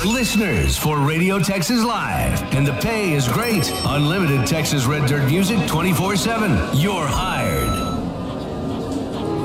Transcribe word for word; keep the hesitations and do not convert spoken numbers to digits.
Listeners for Radio Texas Live. And the pay is great. Unlimited Texas Red Dirt music twenty-four seven. You're hired.